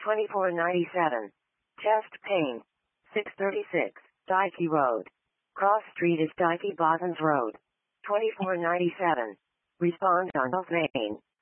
2497. Chest pain. 636. Dikey Road. Cross Street is Dikey Bottoms Road. 2497. Respond on both main.